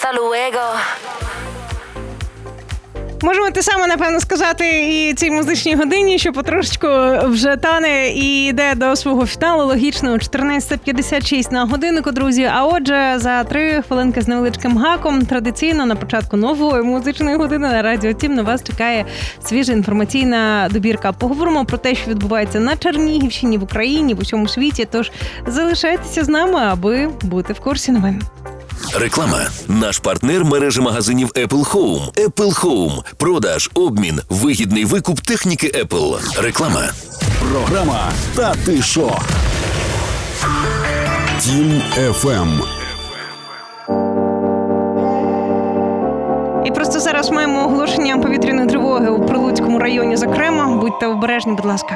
Hasta luego. Можемо те саме, напевно, сказати і цій музичній годині, що потрошечку вже тане і йде до свого фіналу логічно 14:56 на годиннику, друзі. А отже, за 3 хвилинки з невеличким гаком традиційно на початку нової музичної години на Радіо Тім на вас чекає свіжа інформаційна добірка. Поговоримо про те, що відбувається на Чернігівщині, в Україні, в усьому світі. Тож залишайтеся з нами, аби бути в курсі новин. Реклама. Наш партнер мережі магазинів Apple Home. Apple Home. Продаж, обмін, вигідний викуп техніки Apple. Реклама. Програма «Та ти шо?» Тім FM. І просто зараз маємо оголошення повітряної тривоги у Прилуцькому районі, зокрема. Будьте обережні, будь ласка.